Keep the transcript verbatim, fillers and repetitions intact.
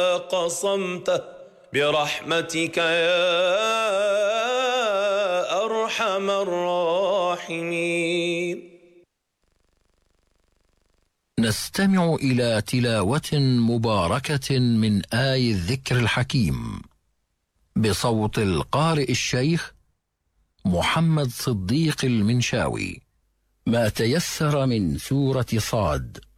قصمته برحمتك يا أرحم الراحمين. نستمع إلى تلاوة مباركة من آي الذكر الحكيم بصوت القارئ الشيخ محمد صديق المنشاوي، ما تيسر من سورة صاد.